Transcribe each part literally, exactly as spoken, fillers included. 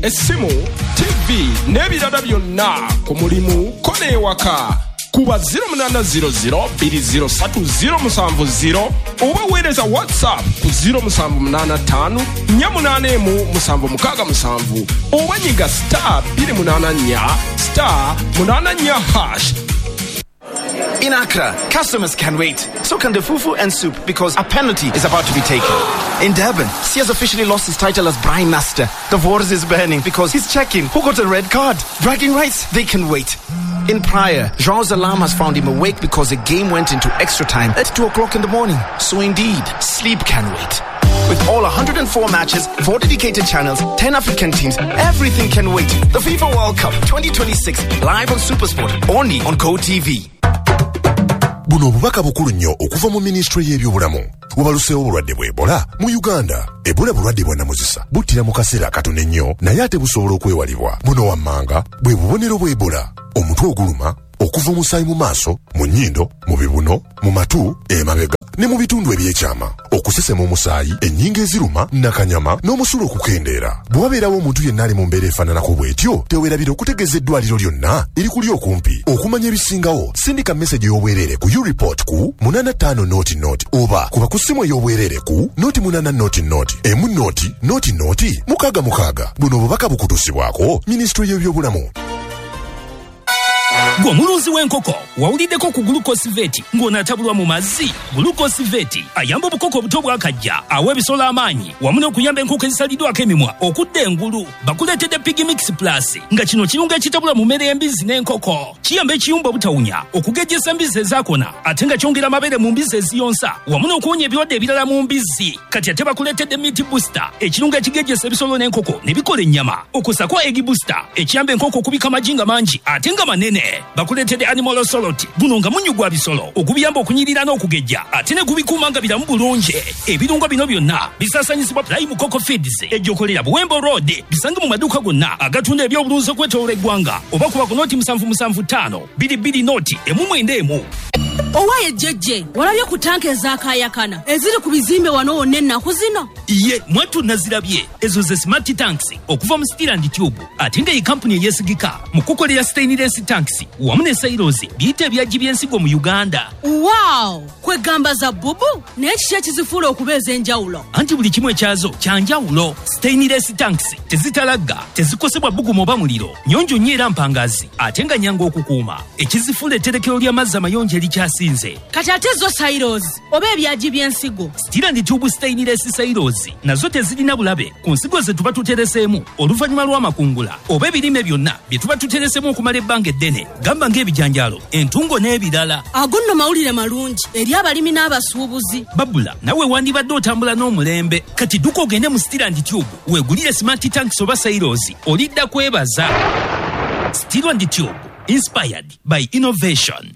essimu, T V n'ebirala byonna ku mulimu ko n'ewaka. Kuba zero munana zero zero bbiri zero ssatu zero musanvu zero oba weereza WhatsApp ku zero musanvu munana ttaano nnya munaana emu musanvu mukaaga musanvu oba nyiga star bbiri munaana nnya star munaana nnya hash. In Accra, customers can wait. So can the fufu and soup because a penalty is about to be taken. In Durban, C has officially lost his title as Brine Master. The waters is burning because he's checking who got a red card. Bragging rights, they can wait. In Praia, João's alarm has found him awake because the game went into extra time at two o'clock in the morning. So indeed, sleep can wait. With all one hundred four matches, four dedicated channels, ten African teams, everything can wait. The FIFA World Cup twenty twenty-six, live on SuperSport, only on Go T V. Buno obubaka bukulu nnyo okuva mu ministry y'ebyobulamu. Bubaluseewo obulwadde bwa Ebola mu Uganda. Ebola bulwadde bwa namuzisa buttira mu kaseera akatono ennyo naye ate busobola okwewalibwa. Buno wammanga bwe bubonero bwa Ebola. Omutwe oguluma, okuva omusaayi mu maaso, mu nnyindo, mu bibuno, mu matu, emabega ne mu bitundu ebyekyama. Okusesema omusaayi, ennyingo eziruma, nakanyama n'omusulo okukendeera. Bwe wabeerawo omuntu yenna ali mu mbeera efaananako bw'etyo, teweerabira okutegeeza eddwaliro lyonna erikuli okumpi. Okumanya ebisingawo, sindika message y'obwereere ku U-Report ku munana ttaano nooti nooti oba kuba ku ssimu ey'obwereere ku nooti munana nooti nooti emu nooti nooti nooti mukaaga mukaaga. Buno obubaka bukutuusibwako Ministry y'ebyobulamu. Gw'omulunzi w'enkoko wawuliddeko ku Glucosiveti ng'onaatabulwa mu mazzi. Glucosiveti ayamba obukoko obuto bw'akajja awa ebisolo amaanyi wamu n'okuyamba enkoko ezisaliddwako emimwa okudda engulu. Bakuleetedde Pigmix Plus nga kino kirungo ekitabula mu mmere y'embizzi n'enkoko. Kiyamba ekiyumba obutawunya okugejjesa embizzi ezaakona ate nga kyongera amabere mu mbizzi eziyonsa wamu n'okuwonya ebirwadde ebirala mu mbizzi. Kati ate bakuleetedde Meat Booster ekirungo ekigejjesa ebisolo n'enkoko ne bikola ennyama. Okusako Egg Booster ekiyamba enkoko okubika amagi nga mangi ate nga manene. Bakuleetedde Animal Osoloti guno nga munyu gwa bisolo ogubiyamba okunyirira n'okugejja ate ne gubikuuma nga biramu bulungi. Ebirungo bino byonna bisaasanyizibwa Prime Coco Feeds ejjokolera Buwembo Road. Bisange mu maduuka gonna agatunda ebyobulunzi okwetooloola eggwanga oba kuba ku nooti musanvu musanvu ttaano bbiri bbiri nooti emu mwenda emu. Owaye jjejje walabye ku tanka ezaakaayakana eziri ku bizimbe wano wonna ennaku zino? Ye mwattu nazirabye ezo ze smart tanks okuva mu Steel and Tube ate nga ye kampuni eyeesigika mu kukolera stainless tanks wamu ne silos biyita ebyaggi by'ensigo mu Uganda. Wow! Kwegamba za bubu naye kiki ekizifuula okuba ez'enjawulo? Anti buli kimu ekyazo kya njawulo. Stainless tanks tezitalagga, tezikosebwa bbugumu oba muliro, nnyonjo nnyo era mpangazi ate nga nnyangu okukuuma. Ekizifuula etterekero ly'amazzi amayonjo erikyasinze. Kati ate zo silos oba ebyaggi by'ensigo? Steel and Tube stainless silos nazo tezirina bulabe ku nsigo ze tuba tutereseemu oluvannyuma lw'amakungula oba ebirime byonna bye tuba tutereseemu okumala ebbanga eddene. Gamba ng'ebijanjaalo, entungo n'ebirala. Ago nno mawulire malungi eri abalimi n'abasuubuzi. Babula nawe wandibadde otambula n'omulembe. Kati dduka ogende mu Steel and Tube weegulire smart tanks oba silos olidda kwebaza. Steel and Tube, inspired by innovation.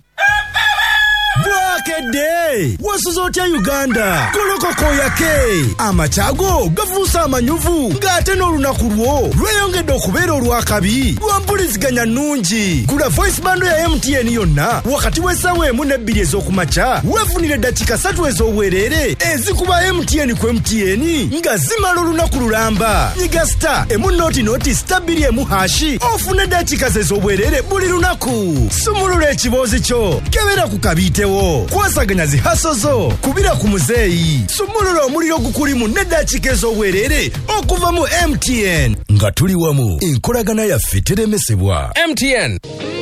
Bwakedde wasuzotya Uganda kolokoko yake amachago gavuusa amanyuvu ng'ate n'olunaku lwo lweyongedde okubeera olwakabi lwampuliziganya nnungi. Gula voice bando ya M T N yonna wakati w'essaawa emu n'ebbiri ez'okumakya weefunire eddakiika ssatu ez'obwereere ezikuba M T N ku M T N nga zimala olunaku lulamba. Nyiga star emu nooti nooti star bbiri emu hashi ofune eddakiika ze ez'obwereere buli lunaku. Sumulula ekiboozi kyo kebera ku kabiite kwasaganya zihaso zo kubira ku muzeeyi. Sumulula omuliro gukulimu n'eddakiika ez'obwereere okuva mu M T N nga tuli wamu enkolagana yaffe teremesebwa. M T N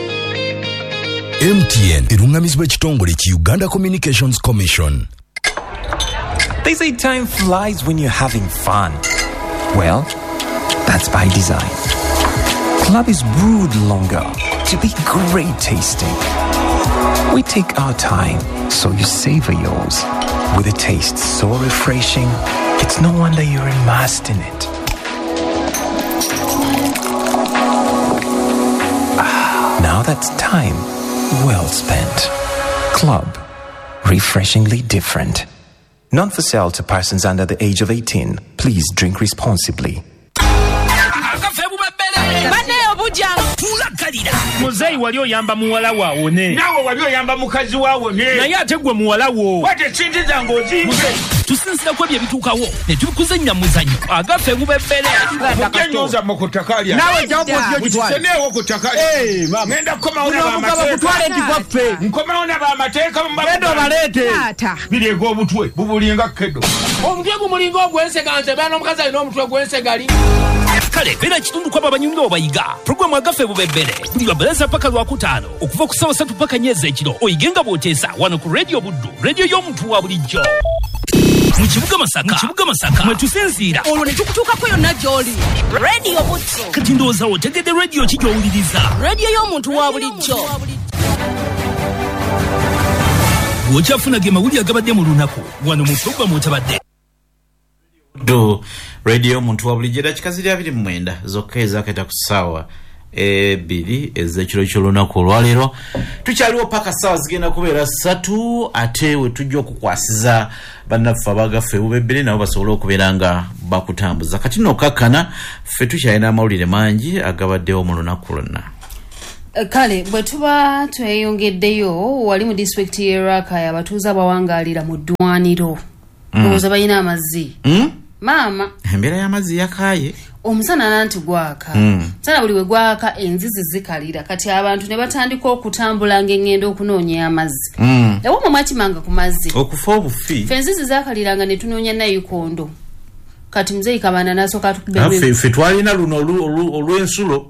M T N erungamizibwa ekitongole ki Uganda Communications Commission. They say time flies when you're having fun. Well, that's by design. Club is brewed longer to be great tasting. We take our time, so you savor yours. With a taste so refreshing, it's no wonder you're immersed in it. Ah, now that's time well spent. Club, refreshingly different. Not for sale to persons under the age of eighteen. Please drink responsibly. Muzeyi wali oyamba muwala waawone. Nawe wali oyamba mukazi waawone. Naye ate gwe muwala wo. Wate sinziza ng'ozimbye. tusinzira ko bye bituukawo ne tubikuzannya muzanyo agaffe bubebere mugenyoza mukutakalia nawe jawo kotyo kitwale senewo kutakalia eh mama ngenda koma ona ba mateka kutwale ndikwafe nkoma ona ba mateka mbendo balete bili go obutwe bubulinga kedo omutwe gumulinga ogwenseganze bana omukazi alina omutwe gwensegali kale bera kitundu kwa babanyumira obayiga programu agaffe bubebere buli lwabaleza paka lwakutaano okuva ku ssaawa ssatu paka nnyezi ekiro oyigenga bw'oteesa wano ku radio buddu radio y'omuntu wa bulijjo mu kibuga Masaka mu kibuga Masaka mwe tusinziira olwo ne tukutuukako yonna gy'oli radio buddu kati ndowooza otegedde radio ki gy'owuliriza radio y'omuntu wa bulijjo bw'okyafuna ge mawulire agabadde mu lunaku wano mu programu otabadde do radio muntu wa bulijjo dakikaziri abiri mu mwenda zokka ezaketa ku ssaawa ebiri ezekiro ky'olunaku olwaleero tukyaliwo paka ssaawa zigenda kubeera ssatu ate we tujja okukwasiza bannaffe abagaffe bubebere nabo basobole okubeera nga bakutambuza kati nokakkana ffe tukyalina amawulire mangi agabaddewo mu lunaku lwonna. Kale bwe tuba tweyongeddeyo wali mu district y'e Rakai abatuuze abawangaalira mu ddwaniro ndowooza balina amazzi maama embeera y'amazzi yakaaye omusana nanti gwaka musana buli we gwaka enzizi zikalira kati abantu ne batandika okutambula ng'engendo okunoonya amazzi ewo mu mwakimanga ku mazzi okufa obufi ffe enzizi zakaliranga ne tunoonya nayikondo kati muzeyi kabanda n'asooka atukubbe ffe twalina luno olw'ensulo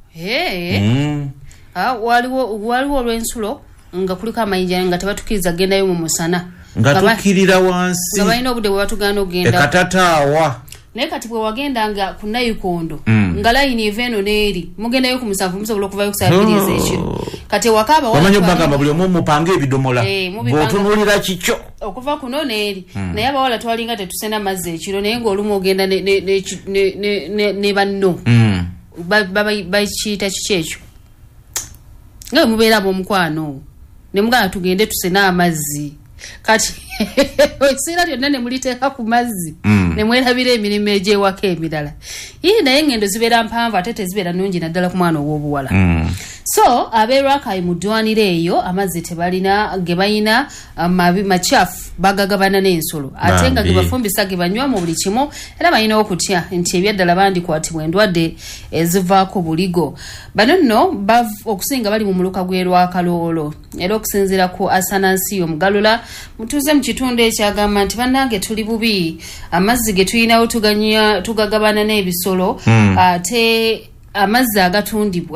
Ah, waliwo waliwo olw'ensulo nga kuliko amayinja nga tebatukiriza gendayo mu musana nga tukirira wansi nga balina obudde bwe batugana ogenda ekatataawa naye kati bwe wagendanga ku nayikondo nga layini eva eno n'eri mugendayo ku musanvu musobola okuvayo ku saabiri ez'ekiro kati ewakaaba wamanyi obagamba buli omu mupange ebidomola bw'otunuulira kikyo okuva kuno n'eri naye abawala twalinga tetusena mazzi ekiro naye ng'olumu ogenda ne banno bakiyita kiki ekyo nga mubeera ab'omukwano ne mugana tugende tusena amazzi kati ekiseera lyonna ne muliteeka ku mazzi ne mwerabira emirimu egy'ewaka emirala yii naye ngendo zibeera mpanvu ate tezibeera nnungi naddala ku mwana ow'obuwala so ab'e Rakai mu ddwaniro eyo amazzi tebalina ge balina makyafu bagagabana n'ensolo ate nga ge bafumbisa ge banywa mu buli kimu era balina okutya nti ebyaddala bandikwatibwa endwadde ezivaako buligo bano nno okusinga bali mu muluka gw'e Rwakaloolo era okusinziira ku Asanansi Omugalula mutuuze mu kitundu ekyagamba nti bannange tuli bubi amazzi ge tulinawo tuganywa tugagabana n'ebisolo ate amazzi agatundibwa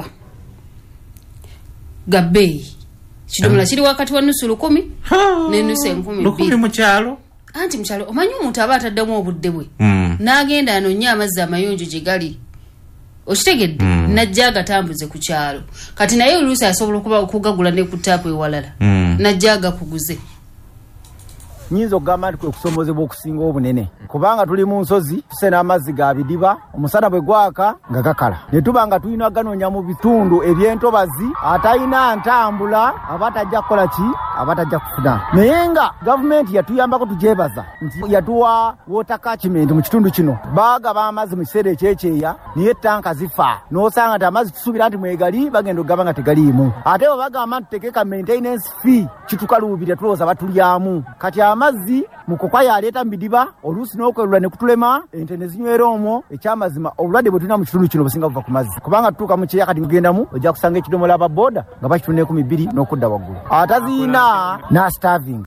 gabbeeyi kidomola kiri wakati wa nusu lukumi n'ennusu enkumi bbiri mu kyalo anti mu kyalo omanyi omuntu aba ataddemu obudde bwe n'agenda anonya amazzi amayonjo gye gali okitegedde najja agatambuze ku kyalo kati naye oluusi asobola okuba okugagula ne ku taapu ewalala najja agakuguze nyinza okugamba nti kwe kusomozebwa okusinga obunene kubanga tuli mu nsozi tusena amazzi ga bidiba omusana bwe gwaka nga gakala ne tuba nga tulina ganoonya mu bitundu eby'entobazi atalina ntambula aba tajja kukola ki aba tajja kufuna naye nga gavumenti yatuyambako tugyebaza nti yatuwa water catchment mu kitundu kino bagaba amazzi mu kiseera ekyekyeya naye tanka zifa n'osanga nti amazzi tusuubira nti mwegali bagenda okugaba nga tegaliimu ate bwe bagamba nti tuteekeka maintenance fee kitukaluubirira tulowooza batulyamu kati amazzi mukokwa yaleeta mu bidiba oluusi n'okwerula ne kutulema ente ne zinywera omwo ekyamazima obulwadde bwe tulina mu kitundu kino businga buva ku mazzi kubanga tutuuka mu kyeya kati mugendamu ojja kusanga ekidomola ababooda nga bakitunda ekumi bbiri n'okudda waggulu ataziina na starving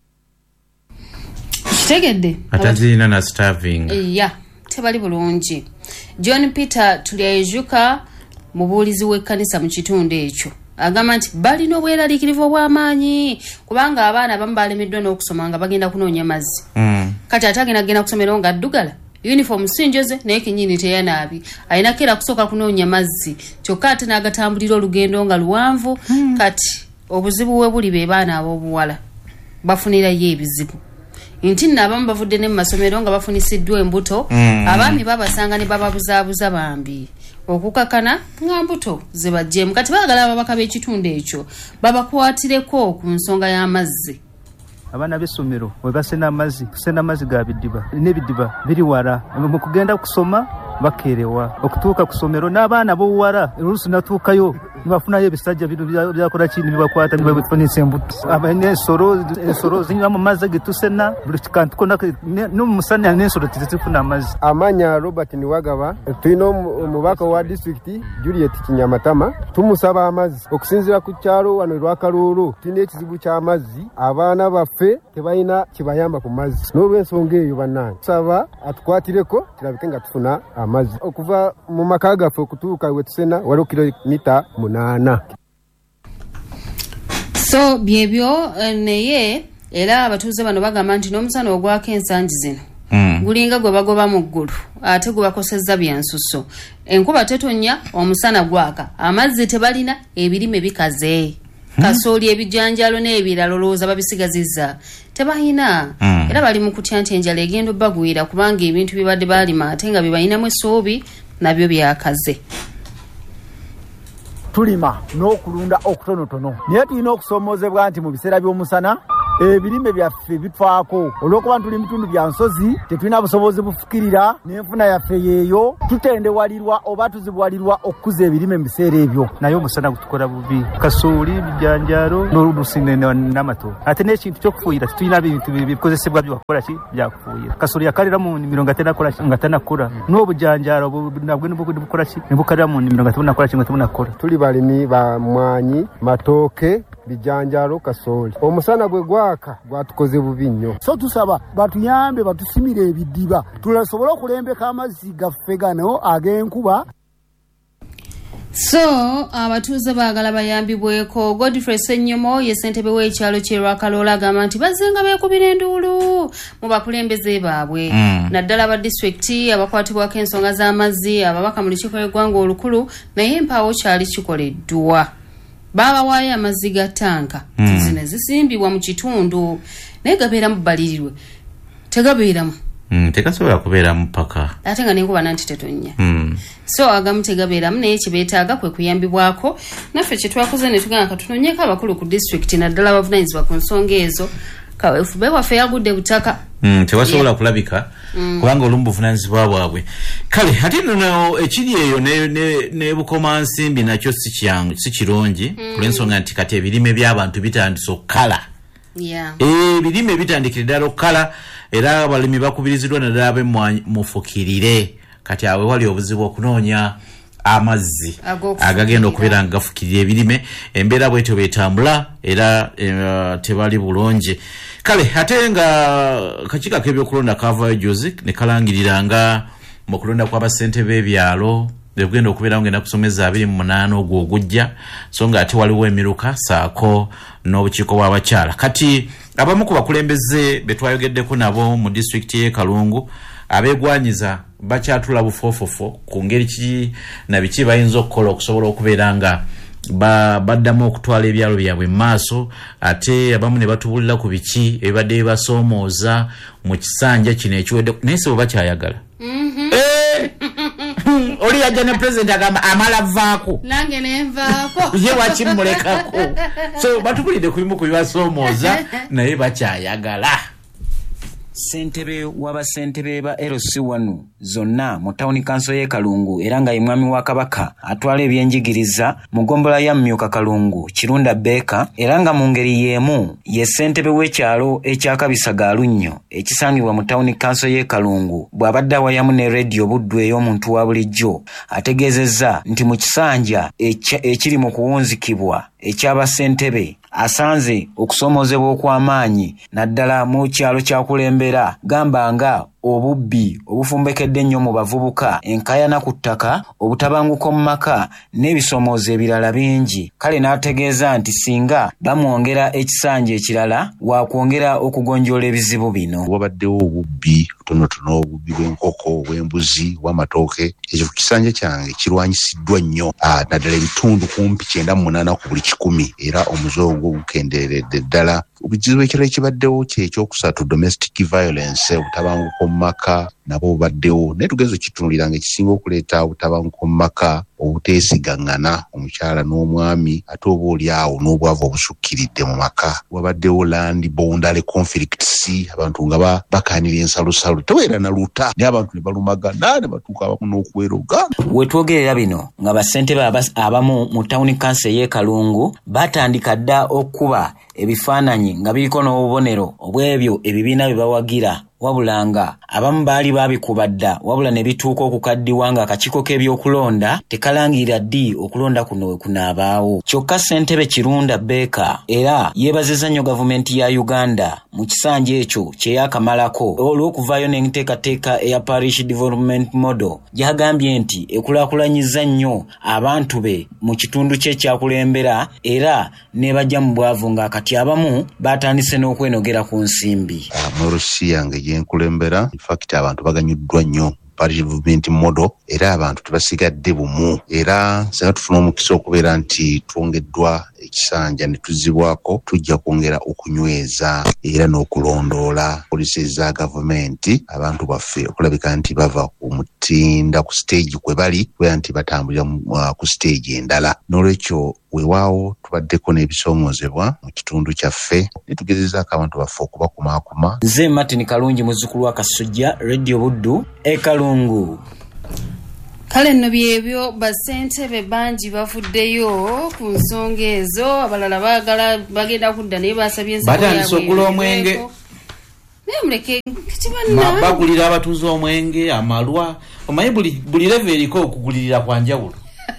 kitegedde ataziina na starving ya tebali bulungi. John Peter tulyayejuka mubuulizi w'ekkanisa mu kitundu ekyo agamba nti balina obweraliikirivu obw'amaanyi kubanga abaana abamu balemeddwa n'okusoma nga bagenda kunoonya mazzi kati ate agenda kugenda kusomero nga addugala uniform sinjoze naye kenyini teyanaabi alinako era kusooka kunoonya mazzi kyokka ate n'agatambulira olugendo nga luwanvu kati obuzibu we buli be baana ab'obuwala bafunirayo ebizibu nti nno abamu bavudde ne mu masomero nga bafunisiddwa embuto abaami babasanga ne bababuzaabuza bambi okukakana nga mbuto zibajjemu kati baagala ababaka b'ekitundu ekyo babakwatireko ku nsonga y'amazzi. Abaana b'essomero we basena amazzi kusena amazzi ga bidiba n'ebidiba biri wala mu kugenda kusoma bakerewa okutuuka ku ssomero n'abaana b'obuwala oluusi natuukayo nibafunayo ebisajja bintu byakola kindi bibakwata nibabifunisa embuto abanesoro esoro zinywa mu mazzi getusena buli kantu kona no musana n'ensoro tizifuna amazzi. Amanya Robert Niwagaba tulina omubaka wa district Juliet Kinyamatama tumusaba amazzi okusinzira ku kyalo wano Lwakalulu tulina ekizibu ky'amazzi abaana baffe tebalina kibayamba ku mazzi n'olw'ensonga eyo bannange saba atukwatireko kirabike nga tufuna amazzi okuva mu maka gaffe okutuuka we tusena waliwo kilomita munana. So byebyo neye era abatuuze bano bagamba nti n'omusana ogwako ensangi zino mm. gulinga gwe bagoba mu ggulu ate gwe bakosezza byansusso enkuba tetonya omusana gwaka amazzi tebalina ebirime bikaze mm. kasooli ebijanjalo n'ebiralo looza babisigazizza tebalina mm. era bali mu kutya nti enjala egenda obbagwira kubanga ebintu bibadde balima ate nga bibalinamu essuubi nabyo byakaze. Tulima n'okulunda okutonotono naye tulina okusoomozebwa nti mu biseera by'omusana ebirime byaffe bitwako olw'okuba tuli bitundu bya nsozi tetulina busobozi bufukirira n'enfuna yaffe yeeyo tutendewalirwa oba tuzibwalirwa okukuza ebirime mu biseera ebyo naye omusana gutukola bubi kasooli bijanjalo n'olulusine n'amato ate n'ekintu ky'okufuuyira tulina bintu bikozesebwa byakola ki byakufuuyira kasooli yakalira mu nnimiro nga tenakola nga tanakula n'obujanjalo nabwo nebukola ki nebukalira mu nnimiro nga tebunakola ki nga tebunakola. Tuli balimi ba mwanyi matooke bijanjalo kasooli omusana bwe gwaka gwatukoze bubi nnyo so tusaba batuyambe batusimire ebidiba tulasobola okulembeka amazzi gaffe gano ag'enkuba. So abatuuze baagala bayambibweko. Godfrey Sennyomo ye ssentebe w'ekyalo ky'e Lwakaloola agamba nti bazzenga beekubira enduulu mu bakulembeze baabwe mm. naddala aba disitulikiti abakwatibwako ensonga z'amazzi ababaka mu lukiiko lw'eggwanga olukulu naye empaawo kyali kikoleddwa baabawaayo amazzi ga tanka mm. zino zisimbibwa mu kitundu naye gabeeramu bbalirirwe tegabeeramu Mm, tekasobola kubeeramu paka ate nga n'enkuba nanti tetonya mm. so agamu tegabeeramu naye kyebeetaaga kwe kuyambibwako naffe kye twakoze ne tugamba katunonyeko abakulu ku disitulikiti naddala abavunanyizibwa ku nsonga ezo kaweefube waffe yagudde butaka mm, tewasobola yeah. kulabika mm. kubanga olumu buvunanyizibwa bwabwe kale ate nno ekiri eyo ne, ne, ne bukomansimbi nakyo si kyangu si kirungi mm. kulw'ensonga nti kati ebirime by'abantu bitandise okukala yeah. ebirime bitandikira ddala okukala era abalimi bakubiriziddwa naddala b'emmwanyi mufukirire kati awe wali obuzibu okunoonya amazzi agagenda okubeera nga gafukirira ebirime embeera bwetyo betambula era e, tebali bulungi. Kale ate nga kakiiko k'ebyokulonda kavayo juzi ne kalangirira nga mu kulonda kw'abasente b'ebyalo begenda okubeera ngenda kusomeza abiri mu munaana ogwo ogujja so nga ate waliwo emiruka saako n'obukiiko bw'abakyala. Kati abamu ku bakulembeze betwayogeddeko nabo mu disitulikiti y'e Kalungu abeegwanyiza bakyatula bufofofo ku ngeri ki na biki bayinza okukola okusobola okubeera nga ba baddamu okutwala ebyalo byabwe mu maaso ate abamu ne batubulira ku biki ebibadde bibasoomooza mu kisanja kino ekiwedde naye si bwe bakyayagala mm-hmm. eh! oli yajja ne president agamba amala vaako nange ne nvaako ye wakimulekako so batubulidde ku bimu ku bibasoomooza naye bakyayagala. Ssentebe w'abasentebe ba L C wano zonna mu tawuni kanso y'e Kalungu era nga ye mwami wa Kabaka atwala ebyenjigiriza mu ggombolola ya Mmyuka Kalungu Kirunda Beeka era nga mu ngeri y'emu ye ssentebe w'ekyalo ekya Kabisagalunyo ekisangibwa mu tawuni kanso y'e Kalungu bw'abadde awayamu ne radio Buddu ey'omuntu wa bulijjo ategeezezza nti mu kisanja ekiri mu kuwunzikibwa eky'abasentebe asanze okusoomozebwa okw'amaanyi naddala mu kyalo kya Kulembera gamba nga obubbi obufumbekedde ennyo mu bavubuka enkayana ku ttaka obutabanguko mu maka n'ebisoomoozo ebirala bingi. Kale n'ategeeza nti singa bamwongera ekisanja ekirala waakwongera okugonjoola ebizibu bino. Wabaddewo obubbi tonotono obubbi bw'enkoko bw'embuzi bw'amatooke ekyo ku kisanja kyange kirwanyisiddwa nnyo naddala ebitundu kumpi kyenda mu munaana ku buli kikumi era omuze ogwo gukendeeredde ddala. Obuzibu ekirala ekibaddewo kye ekyokusatu domestic violence obutabanguko mu maka nabo baddewo naye tugeze kitunulira nga ekisinga okuleeta obutabanguko mu maka obuteesigangana omukyala n'omwami ate oba oli awo n'obwavu obusukkiridde mu maka wabaddewo land boundary conflicts abantu nga bakanira ensalosalo teweera na luta naye abantu ne balumagana ne batuuka abamu n'okuweroga. Wetwogerera bino nga bassentebe abamu mu tawuni kanso ey'e Kalungu batandika dda okuba ebifaananyi nga biriko n'obubonero obw'ebyo ebibiina bye bawagira wabula nga abamu baali babikuba dda wabula ne bituuka okukaddiwa nga akakiiko k'ebyokulonda tekalangirira ddi okulonda kuno we kunaabaawo. Kyokka ssentebe Kirunda Beeka era yeebazizza nnyo gavumenti ya Uganda mu kisanja ekyo kye yakamalako olw'okuvaayo n'enteekateeka eya Parish Development Model gy'agambye nti ekulaakulanyizza nnyo abantu be mu kitundu kye kyakulembera era ne bajja mu bwavu ng'akati abamu batandise n'okwenogera ku nsimbi. Morosi yange gyenkulembera in fact abantu baganyuddwa nnyo Parish Development Model era abantu tebasigadde bumu era singa tufuna omukisa okubeera nti twongeddwa ekisanja ne tuzibwako tujja kwongera okunyweza era n'okulondoola polisi za gavumenti abantu baffe okulabika nti bava ku mutinda ku stage kwe bali kubeera nti batambulira uh, ku stage endala. N'olwekyo weewaawo tubaddeko n'ebisoomozebwa mu kitundu kyaffe ne tugezezaako abantu baffe okubakumaakuma. Nze Martin Kalungi muzzukulu wa Kasujja, Radio Buddu, e Kalungu. Kale nno byebyo bassentebe bangi bavuddeyo ku nsonga ezo abalala baagala bagenda kudda naye basabye ensonga batandise okugula omwenge naye muleke kibanna bagulira abatuuze omwenge amalwa omanyi buli buli level eriko okugulirira kwa njawulo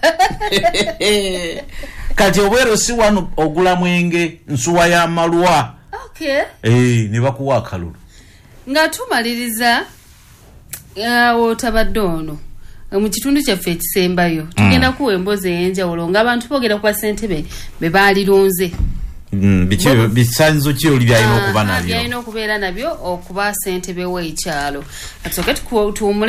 kati obwero si wano ogula mwenge nsuwa y'amalwa okay eh ne bakuwa akalulu nga tumaliriza awo otabadde ono mu kitundu kyaffe ekisembayo tugenda mm. kuwa emboozi ey'enjawulo ng'abantu boogera ku bassentebe be baalilonze mm, bisanyizo ki oli byalina okuba nabyo byalina okubeera nabyo okuba ssentebe w'ekyalo kati soke tuwumule